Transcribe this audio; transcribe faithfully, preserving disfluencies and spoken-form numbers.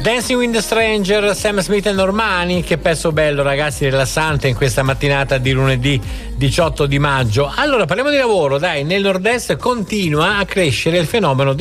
Dancing with the Stranger, Sam Smith e Normani, che pezzo bello ragazzi, rilassante in questa mattinata di lunedì diciotto di maggio. Allora parliamo di lavoro, dai, nel nord-est continua a crescere il fenomeno